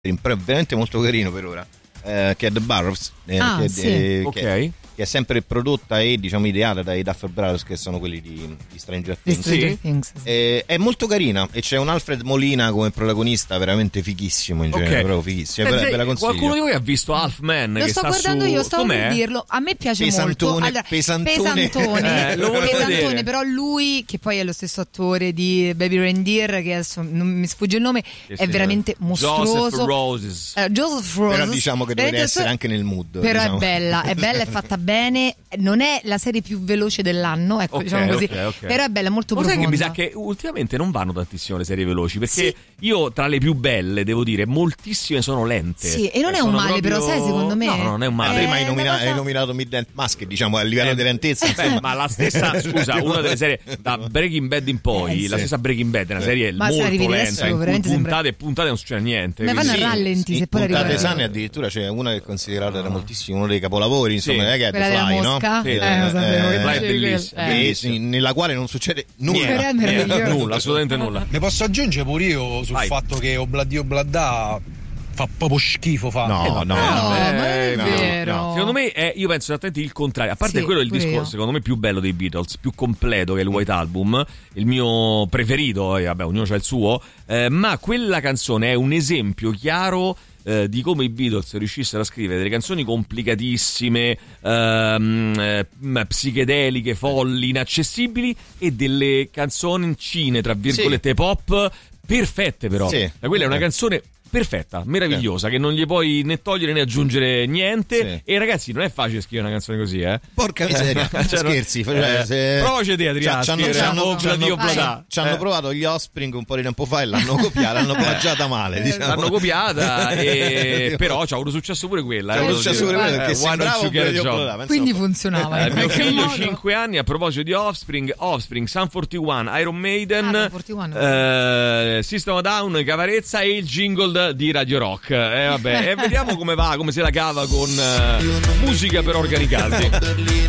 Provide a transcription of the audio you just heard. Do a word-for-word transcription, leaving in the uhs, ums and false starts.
però è veramente molto carino per ora, eh, che è The Burrows, eh, ah, che, sì. eh, Ok. che, che è sempre prodotta e diciamo ideata dai Duffer Brothers, che sono quelli di, di Stranger Di Things. Stranger Sì. Things, sì. Eh, è molto carina e c'è un Alfred Molina come protagonista veramente fighissimo in genere, Ok. proprio fighissimo, Eh, ve, la- sai, ve la consiglio. qualcuno di voi ha visto Halfman? Lo che sto sta guardando su... io, stavo Com'è? per dirlo. A me piace Pesantone, molto. Allora, pesantone. pesantone, Eh, lo volevo pesantone, vedere. però lui, che poi è lo stesso attore di Baby Reindeer, che adesso non mi sfugge il nome, Sì, è sì, veramente mostruoso. Joseph Roses. Eh, Joseph Roses. Però diciamo che dovrei Veramente essere so- anche nel mood. Però diciamo. è bella, è bella, è fatta bene. Non è la serie più veloce dell'anno, ecco, Ok, diciamo così. ok, ok. Però è bella, è molto Lo sai profonda. che mi sa che ultimamente non vanno tantissimo le serie veloci, perché Sì. io tra le più belle devo dire moltissime sono lente. Sì, e non è un Sono male, proprio- però, sai, secondo me? No, no, non è un Ma male. prima hai, Eh, nomina- una cosa- hai nominato Midnight Mask, diciamo a livello Eh, di lentezza, Beh, insomma. ma la stessa, scusa, una delle serie da Breaking Bad in poi, Eh, la sì. stessa Breaking Bad è una Sì. serie Ma se la molto rivedi lenta, adesso, in cui veramente sembra- puntate e puntate non succede niente. Ma vanno quindi- a rallenti, se poi la puntate riguardi. sane addirittura c'è una che è considerata da moltissimo uno dei capolavori, insomma, Sì. eh, che è Quella The della Fly, mosca? no? Sì, Eh, eh, lo sapevo che eh, Fly è dicevi bellissima. quello. Eh. Che sì, nella quale non succede nulla. Niente, Però è meraviglioso. niente, nulla, assolutamente nulla. Ne posso aggiungere pure io sul Vai. fatto che Obladi Oblada fa proprio schifo, fa. No, Eh, no, No, ma non è no, vero. no. Secondo me è, io penso esattamente il contrario. A parte Sì, quello del pure discorso, io. secondo me più bello dei Beatles, più completo, che è il White Album, il mio preferito, e vabbè, ognuno c'ha il suo, eh, ma quella canzone è un esempio chiaro eh, di come i Beatles riuscissero a scrivere delle canzoni complicatissime, ehm, eh, psichedeliche, folli, inaccessibili, e delle canzoncine, tra virgolette, pop perfette, però. Sì. Ma quella è una Eh. canzone perfetta, meravigliosa, che non gli puoi né togliere né aggiungere niente. Sì. E ragazzi, non è facile scrivere una canzone così, eh. Porca miseria, Cioè, scherzi. no, cioè, eh, se- provaci te, Adriano, Ci a hanno, scrivere ci hanno- Obladi ci hanno- Oblada. ci hanno Eh. provato gli Offspring un po' di tempo fa e l'hanno copiata, l'hanno plagiata male, diciamo. L'hanno copiata, e... però c'ha avuto successo pure quella. C'ha eh, avuto voglio successo dire. pure quella, Eh, perché why don't sembrava you get a Obladi job? Oblada, ma Quindi insomma. funzionava. Eh, in mio qualche figlio modo. cinque anni, a proposito di Offspring, Offspring, Sun quarantuno, Iron Maiden, Ah, Sun quarantuno. eh, System of a Down, Cavarezza e il jingle di Radio Rock. Eh, vabbè, e vediamo come va, come se la cava con eh, musica per organi caldi.